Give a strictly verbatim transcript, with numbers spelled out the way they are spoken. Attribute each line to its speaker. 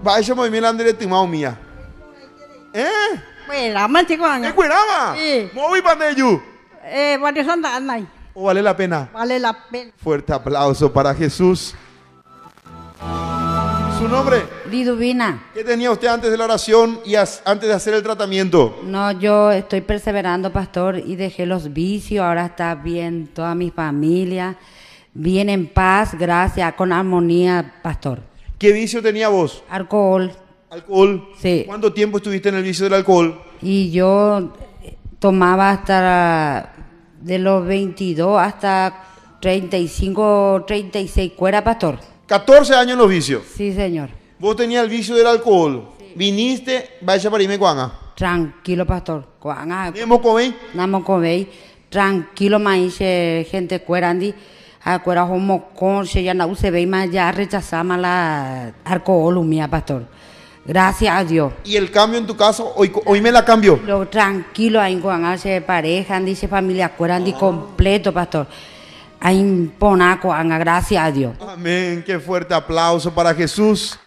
Speaker 1: Vaya muy bien André Timao mía. ¿Eh?
Speaker 2: Fuera, man chico.
Speaker 1: ¿Qué cuidaba?
Speaker 2: Sí.
Speaker 1: Moví pandeyu.
Speaker 2: Eh, Barrio Santa Ana.
Speaker 1: ¿O vale la pena?
Speaker 2: Vale la pena.
Speaker 1: Fuerte aplauso para Jesús. ¿Su nombre?
Speaker 3: Liduvina.
Speaker 1: ¿Qué tenía usted antes de la oración y as- antes de hacer el tratamiento?
Speaker 3: No, yo estoy perseverando, pastor, y dejé los vicios. Ahora está bien toda mi familia. Bien en paz, gracias, con armonía, pastor.
Speaker 1: ¿Qué vicio tenía vos?
Speaker 3: Alcohol.
Speaker 1: ¿Alcohol?
Speaker 3: Sí.
Speaker 1: ¿Cuánto tiempo estuviste en el vicio del alcohol?
Speaker 3: Y yo tomaba hasta de los veintidós hasta treinta y cinco, treinta y seis cuera, pastor.
Speaker 1: catorce años en los vicios.
Speaker 3: Sí, señor.
Speaker 1: Vos tenías el vicio del alcohol. Viniste, vaya para irme cuanga.
Speaker 3: Tranquilo, pastor. Cuanga.
Speaker 1: ¿Nemo comí?
Speaker 3: Namo comei. Tranquilo, maíz, gente cuerandi. A cuera homo con se ya no se ve más ya rechazamos la alcohol mía, pastor. Gracias a Dios.
Speaker 1: ¿Y el cambio en tu caso? Hoy, hoy me la cambió.
Speaker 3: Lo tranquilo ahí con hace pareja, dice familia cuerandi completo, pastor. Ahí ponaco, gracias a Dios.
Speaker 1: Amén. Qué fuerte aplauso para Jesús.